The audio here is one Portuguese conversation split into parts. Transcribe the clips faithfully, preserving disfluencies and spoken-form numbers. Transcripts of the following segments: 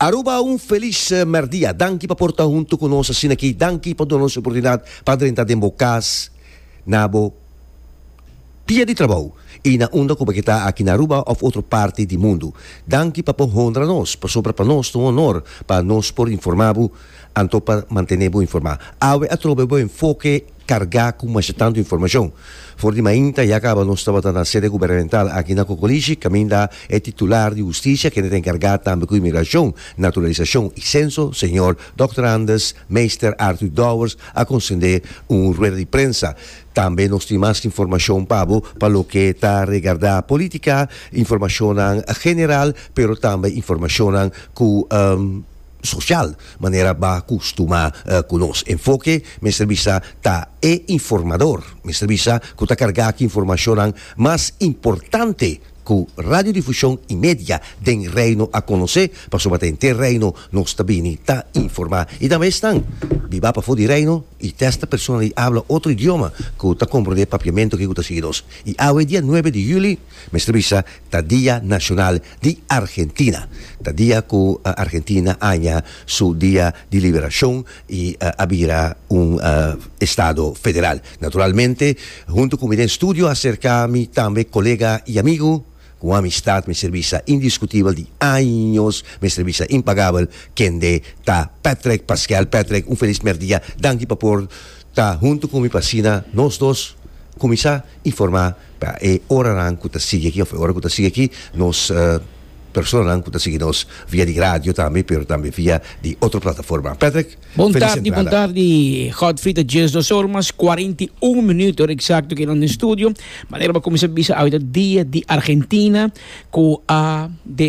Aruba, um feliz uh, merdia. Danke por portar junto conosco assim aqui. Danke por dar nossa oportunidade para entrar em bocas nabo pia de trabalho e na onda como que está aqui na Aruba ou outra parte do mundo. Danke para honrar nós, para sobra para nós, um honor para nós por informar, anto para manter bom informar. Awe a trobe bom enfoque carregar com mais tanta informação. For de mainta e acaba nós estava na sede governamental aqui na Cocoligi, caminda é titular de justiça que é encarregado também com imigração, naturalização e censo, senhor doutor Anders Meister Arthur Dowers, a conceder um rueda de prensa. Também nós temos mais informação para para o que está regardando a política, informação general, pero também informação com um, social, maneira ba costuma uh, conosco. Enfoque, mi serviço tá é informador, mi serviço que está carregado informação mais importante com radiodifusão e mídia do reino a conhecer, para somente o reino nós está bem está informar. E também estão, viva para fora do reino e esta pessoa habla outro idioma que está compreender papiamento que está seguindo. E hoje dia nove de julho, mi serviço está Dia Nacional de Argentina. Está dia que a Argentina haya su dia de liberação e uh, abrirá um uh, Estado federal. Naturalmente, junto com mi estudio, acerca-me também colega e amigo, com amistad, mi serviço indiscutível de anos, mi serviço impagável, quem de tá Patrick Pascal. Patrick, um feliz merdia. Danke por tá junto com mi pasina, nós dois, começar a informar para e hora que tá sigue aqui, ou hora que tá sigue aqui, nós uh, pessoas que estão seguindo via de rádio também, mas também via de outra plataforma. Patrick, boa tarde, boa tarde. Godfrey, dez horas, quarenta e um minutos exato aqui no estúdio. Maneira para começar a ver o dia de Argentina, com a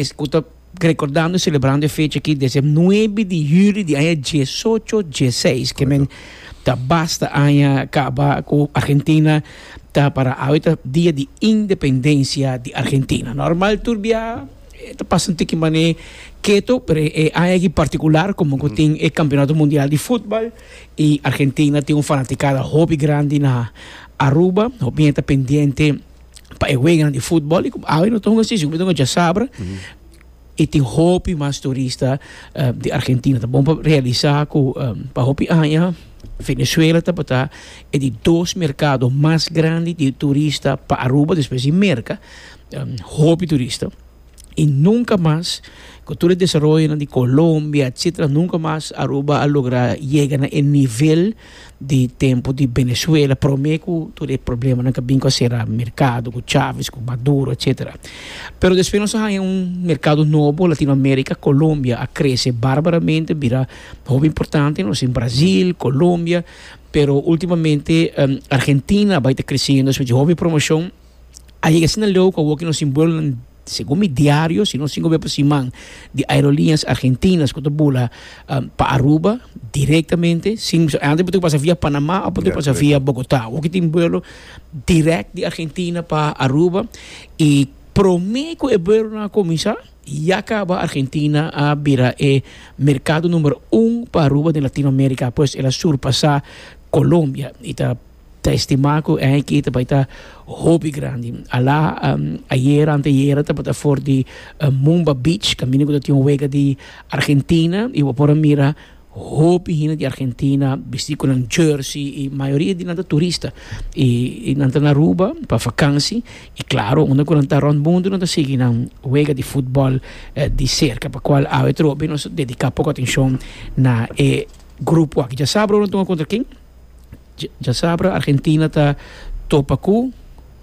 recordando, celebrando a fecha aqui, desde nove de julho de ano dezoito, dezesseis, que men tá basta ano acaba com Argentina tá para o dia de independência de Argentina. Normal turbia está passando que mané quieto, pero é algo particular como que tem o campeonato mundial de futebol e Argentina tem uma fanaticada hobby grande na Aruba, hobby está pendente para o grande de futebol e como aí não estão assim, como estão já sabem e tem hobby mais turista uh, de Argentina, tá bom para realizar com um, para hobby aia Venezuela tá para é de dois mercados mais grandes de turista para Aruba, depois de merca um, hobby turista. Y nunca más, con todo el desarrollo de Colombia, etcétera, nunca más Aruba a lograr llegar al nivel de tiempo de Venezuela. Prometo todo el problema que vino a ser el mercado con Chávez, con Maduro, etcétera. Pero después nos hay un mercado nuevo, Latinoamérica, Colombia, a crece bárbaramente, mira, muy importante, no sé, en Brasil, Colombia, pero últimamente um, Argentina va a estar creciendo, es una joven promoción. Ahí es en loco, que nos simbolo según mi diario, si no sigo por Simán, de aerolíneas argentinas que bula um, para Aruba directamente, sin, antes de pasar via Panamá o pasar yeah, via Bogotá. O que tem vuelo directo de Argentina para Aruba y prometo que vuelo na comisa y acaba Argentina a virar el mercado número uno para Aruba de Latinoamérica, pues ela surpassa Colombia y está está estimado que aqui vai estar hobby grande. Lá, um, ayer, anteayer, está fora de uh, Mumba Beach, caminho que tinha uma wega de Argentina, e vou por mira hobby de Argentina, vestir com um jersey, e a maioria de nada turista, e, e nada na Aruba, para vacância, e claro, onde quando está around mundo, não está seguindo uma wega de futebol uh, de cerca, para qual a outra nós dedicar pouca atenção na eh, grupo aqui. Já sabe, não estou contra quem? Já sabe, Argentina está topa com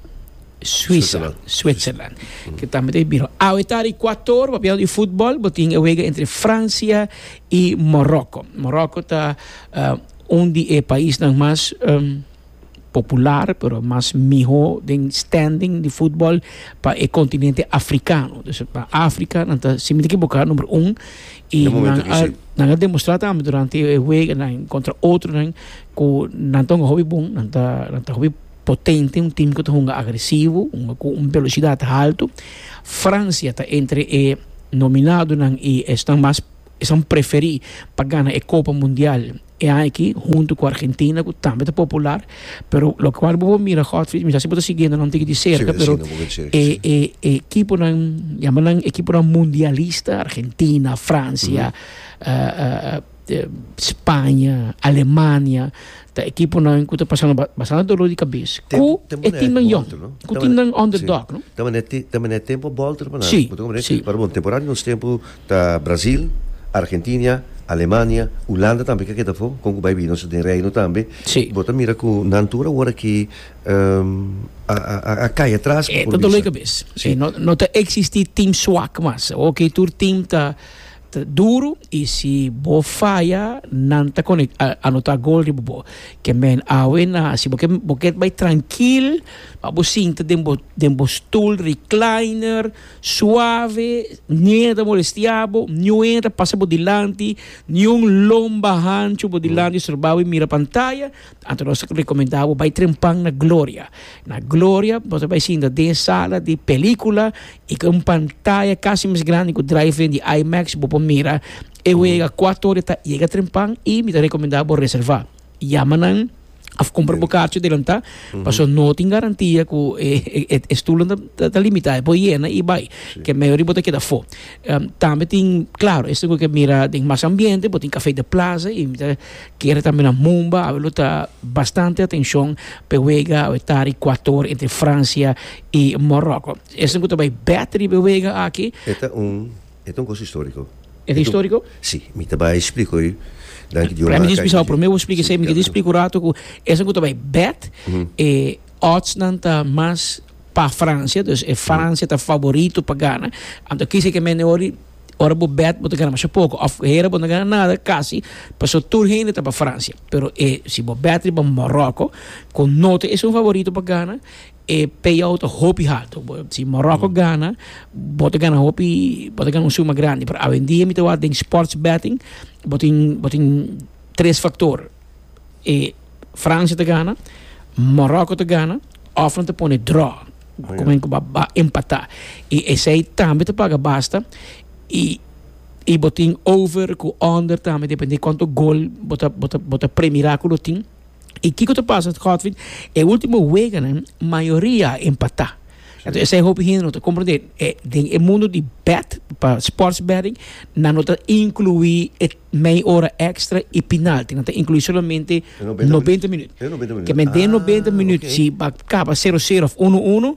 Suíça, Switzerland, mm. que também tem a oitava e quatro papel de futebol, botinha a wega entre França e Marrocos. Marrocos está uh, um dos países mais um, popular, pero mais melhor de standing de futebol para o continente africano. Então, para a África, não está se me equivocar, número um. E não demonstrado também durante o wega contra outro, que não está um hobby bom, não está hobby potente, um time que está agressivo, uma, com uma velocidade alta. França está entre eh, nominado e estão mais estão preferidos para ganhar a Copa Mundial é aqui, junto com a Argentina, que também é popular, pero lo cual vou mirar, Godfried, me está sempre seguindo, não tem que dizer, Sim, pero sim, é é equipo não, chamam equipo não mundialista, Argentina, França, uh, uh, uh, Espanha, Alemanha, a equipo não que está passando bastante dor de cabeça. Com é time young, com time underdog, não? Também é tempo volta para nós. Sim, sim. Para bom temporada nós tempo da Brasil, Argentina, Alemanha, Holanda também que está fora, com o baby nós tem reino também. Sim. Bota mira com na altura agora que um, a a a cai atrás. É tudo dor de cabeça. Sim. Não não está existir time swak mas, ok, tur time tá duro e se bo falha não está conectado a anotar gol de bo que men awe na se porque porque vai tranquilo abo sinta dembo dembo stool recliner suave nada molestiabo nada passa por dilante nenhum lomba hancho por dilante sorbawi mira pantalla então nós recomendamos vai trempang na glória na glória você vai sinta de sala de película e com pantalla quase mais grande que o drive de IMAX bo mira e wega quatro horas tá chega trempang e me recomendava reservar yamanan af comprar o cartão dele tá passou não tem garantia que é estudo da limitada poi iena e vai que melhor botar que da fo também tem claro isso que mira tem mais ambiente botar café de plaza e quer também na Mumba a tá bastante atenção pewega o estar quatro horas entre França e Marrocos isso que também battery pewega aqui é um é um coisa histórico. É histórico? Sim, me também explico aí. Para mim explicar, para mim eu explico sempre que explico o rato que essa que também bet e odds não tá mais para França, então é França tá favorito para Gana. Então que se que menor ora bo bet botar ganhar mais pouco, of era bo não ganhar nada, quase passou tudo ainda tá para França. Pero é se bo bet para Marrocos, com nota é um favorito para Gana. E payout hopi alto. Se Marrocos mm. gana, bota gana hopi, bota gana um suma grande. Pero hoje em dia, me estou em sports betting, botin botin três fatores. E França te gana, Marrocos te gana, often te põe draw, oh, como yeah. ba empatar. E esse aí também te paga basta. E e botin over, com under também, depende de quanto gol, bota bota bota premiráculo tem. E que que passa, Godfried? É o último wega, né? Maioria empatar. Então, essa é a roupa que não compreender. É o mundo de bet, para sports betting, não nota incluir meia hora extra e penalti. Não inclui somente noventa minutos. Que me dê noventa minutos, se acaba zero zero ou um um,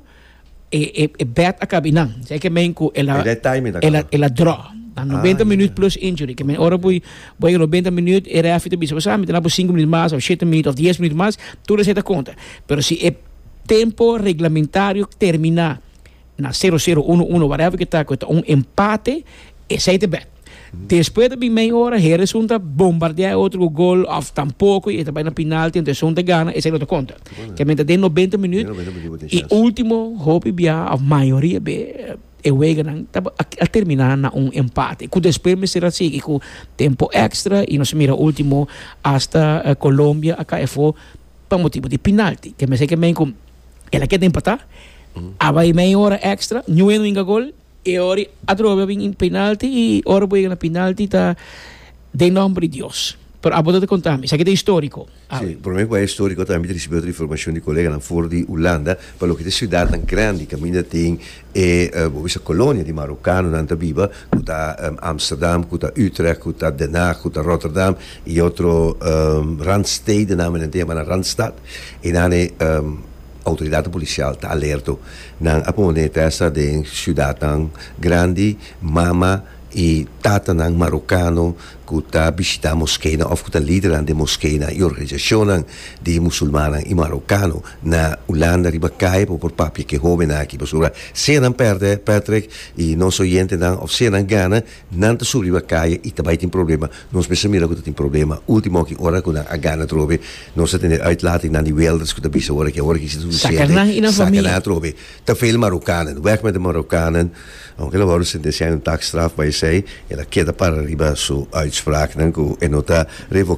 e bet acaba não. Sei que me enco ela ela draw. Na noventa ah, minutos yeah. plus injury. Que men ora boi boi noventa minutos era afita bisa. Você sabe, tem cinco minutos mais, ou sete minutos, ou dez minutos mais, tudo se dá conta. Pero se é tempo regulamentário terminar na zero zero um um, whatever que está, um empate, é sete bet. Depois de meia hora, Harris junta bombardear outro gol, of tampouco, e também na penalti, então junta gana, essa é outra conta. Que men tem noventa minutos, e último, hope bia, a maioria be e o Egan a terminar na um empate. Que depois me será assim, com tempo extra e nós mira último hasta uh, Colômbia a cair for para motivo de penalti. Que me sei que bem com ela quer empatar, mm. a vai meia hora extra, não é no gol e ora a droga vem em penalti e ora vai na penalti tá de nome de Deus. Pero a de contar-me, isso aqui é histórico. Ah, sì, per me è storico, também ricevuto informazioni di colleghi fuori di Olanda, per lo che è città tan grande, che mina tem e questa colonia di Maroccano, nanta viva, da um, Amsterdam, da Utrecht, da Den Haag, da Rotterdam, e altro um, randsteden, namen tema Randstad, e nane um, autorità policiale ta allerto, nan apone testa de città tan grandi, mama e tata ng Marokano kuta bisita moskena of kuta lideran de moskena e organizationen de musulmanen in Marokano na Olanda ribakay po por papi que joven aqui basura se não perde Patrick e non so yente dan of se não gana não te suri ribakay e também tem problema nós pensamos que tem problema último que ora com a gana trove nós se tem uitlating na die welders kuta bisa ora que ora que se tudo sacanagem trove te veel Marokkanen weg met de Marokkanen ook hele woorden zijn zijn een taakstraf bij zij en dat keer para riba su uitspraak dan ko en nota revoca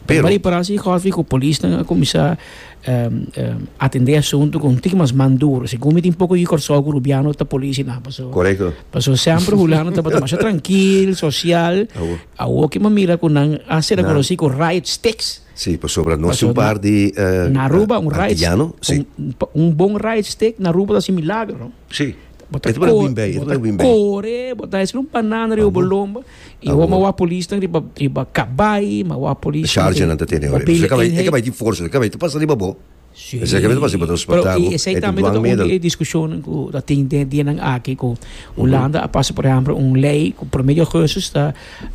Pero- Mas para si Godfrey ko police na komisa um, um, atender assunto com tig mas manduro. Se gumit um pouco de corso rubiano ta polícia na paso. Correcto. Paso sempre hulano ta mas tranquilo, social. Awo. Awo que mamira ko nang asera Na- ko si ko riot sticks. Sì, per sopra non Paso un par di eh, Na Aruba un riot antigliano, sì. un, un bom riot stick na Aruba da si milagro. Sì. Bota Ito pala win bay, ito bota pala win bay. core, bota es um banana rio bolomba. E Ah, o bom. mawa polícia riba riba kabay, mawa polícia. Charge não tem ore. Você acaba, acaba de força, acaba de passar de babo. Sim. Você acaba de passar de Pero hospital. e essa aí também tá uma discussão com da tem dia nang aqui com Holanda a passa por exemplo um lei com promedio cursos da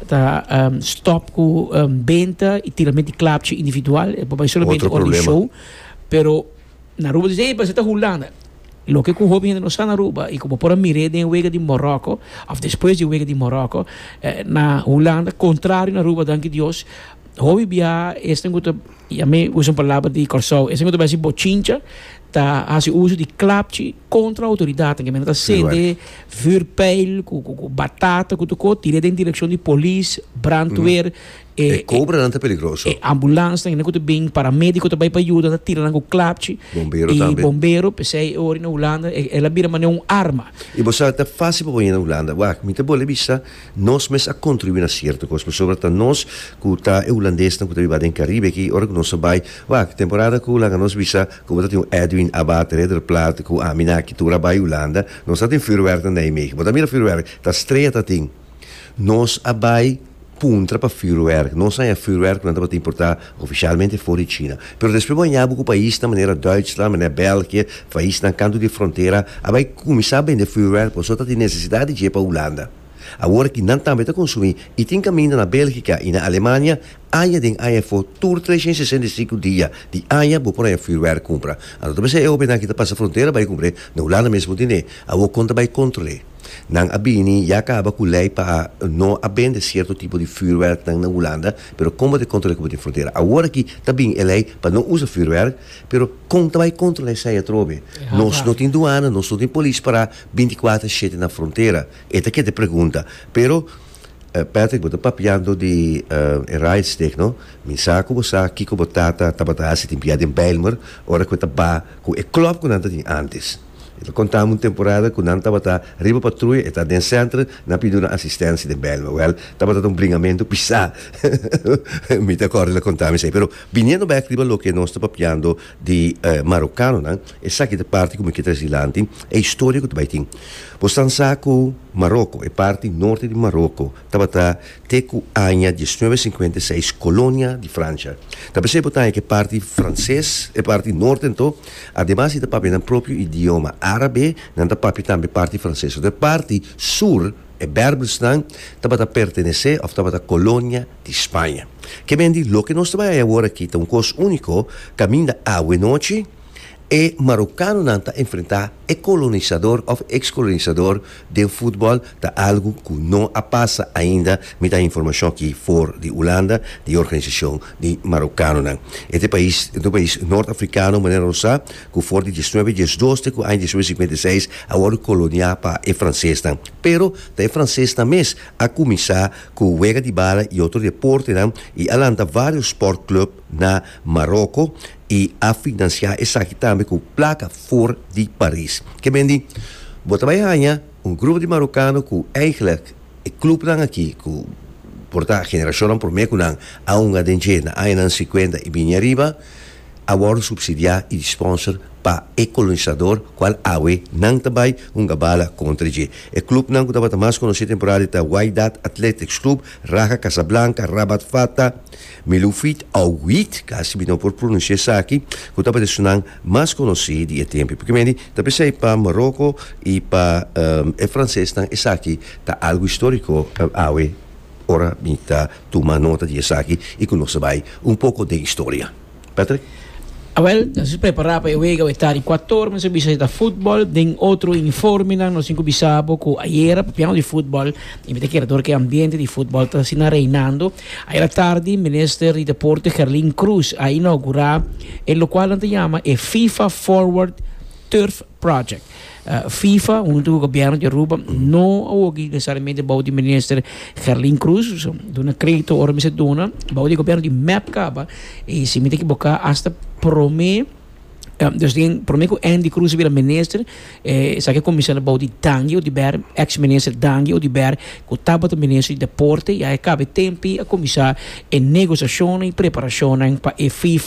da um, stop com um, venda e tiramento de clapche individual, é para solamente Outro on problema. show. Pero na Aruba diz, "Ei, você tá Holanda." Lo que com o hobby não está na Aruba e como por a mire de wega de Marrocos, ou depois de wega de Marrocos, eh, na Holanda, contrário na Aruba, danke Deus, hobby bia, este nguto, e a me usa uma palavra de corso, este nguto vai ser bochincha, tá faz uso de clapche contra a autoridade, que menina sede, vuurpijl, com batata, com tudo, tira em direção de polícia, brandweer, E cobra não é perigoso. e ambulância, que não é bem paramédico também para ajudar, tira com clapche, Bombeiro e também. bombeiro, pensei, ora na Holanda, ela vira mané um arma. E você está fácil para ir na Holanda. Wah, muito bom, vista, nós mesmos a contribuir a certa coisa, sobretudo nós, que está holandês, que está em Caribe, que ora que nós vai, wah, temporada que Holanda nós vista, como está um Edwin Abate, Reder Plat, que a mina que tu vai Holanda, nós está em vuurwerk na Nijmegen, mas a mira vuurwerk, está estreita ting. Nós abai punta para vuurwerk. Não sai a vuurwerk, não dá para importar oficialmente fora de China. Pero depois banhava o país da maneira Duitsland, maneira Bélgica, país na canto de fronteira, vai começar bem de vuurwerk, por só tem necessidade de ir para a Holanda. Agora que não também está consumindo, e tem caminho na Bélgica e na Alemanha, aí tem aí for tour trezentos e sessenta e cinco dias de aí vou por aí vuurwerk compra. Então também se eu bem aqui da passa fronteira vai comprar, na Holanda mesmo tem, a o conta vai controlar. Nang abini já acaba com lei para não abender certo tipo de vuurwerk na Holanda, pero como de controlar como de fronteira. Agora que também é lei para não usar vuurwerk, pero conta vai controlar essa aí trobe. Nós não tem doana, nós não tem polícia para vinte e quatro sete na fronteira. Esta que é a pergunta. Pero uh, Patrick, você está papiando de uh, rice steak, não? Me saco você aqui com batata, tabatasa, tem piada em Belmer, ora que está ba, com é club que não tem antes. Então, contamos uma temporada que não estava a riba patrulha, está dentro do centro, na pedindo assistência de Belma. Well, estava a um bringamento pisar. Me acordo la contamos aí. Pero, vindo back riba lo que nós estamos papiando de uh, marocano, não? Essa aqui da parte como que traz ilante, é história que tu vai ter. Você saco Marrocos, é parte norte de Marrocos. Estava a teco anha mil novecentos e cinquenta e seis, colônia de França. Também se botar que parte francês, é parte norte, então, además de papi no próprio idioma árabe, não da papi também parte francesa. Da parte sul, é Berbelstan, estava a pertencer, ou estava a colônia de Espanha. Que bem, lo que nós estamos agora aqui, é um coisa único, caminho da água e noite, e marocano não está a enfrentar é colonizador ou ex-colonizador do futebol, está algo que não passa ainda, me dá informação aqui fora de Holanda, de organização de marocano. Este país, é um país norte-africano, maneira rosa, que fora de dezenove, dezoito, que em mil novecentos e cinquenta e seis, agora colonial para o francês. Pero, é francês também, a começar com o Wega de Bala e outro deporte, e além de vários sport clubs na Marrocos, e a financiar essa aqui também com placa fora de Paris. Que bem di, bota vai ganhar um grupo de marocano que eigenlijk o clube não aqui, que porta a geração por meio que não há uma dengue na anos cinquenta e bem arriba, agora subsidiar e sponsor para o colonizador, qual awe não também um bala contra ele. O clube não que estava mais conhecido temporada da Wydad Athletics Club, Raja Casablanca, Rabat Fata, Milufit Awit, quase não por pronunciar isso aqui, que estava deixando mais conhecido de tempo. Porque me também sei para Marrocos e para um, o francês, isso aqui está algo histórico, awe, ora me está tomando nota de isso aqui e que nós vai um pouco de história. Patrick? Ah, well, nós se preparar para o Wega estar em quatorze, mas bisa da futebol, tem outro informe na nós cinco bisabo que ayer piano de futebol, e me quero que o ambiente de futebol está se reinando. Ayer tarde, ministro de deporte Gerlin Cruz a inaugurar el lo qual se llama el FIFA Forward Turf Project. Uh, FIFA, o governo de Aruba, não hoje necessariamente o de ministro Gerlin Cruz, so, dona crédito ora me se dona, o de governo de Mapcaba, e se me tem que bocar hasta prome Um, dus den promeco Andy Cruz vira minister, eh, sa che commissione bau di Tangi o di Ber, ex minister Tangi o di Ber, con tabato ministro di deporte, e cabe tempi a commissar e negoziazione, preparazione pa e FIFA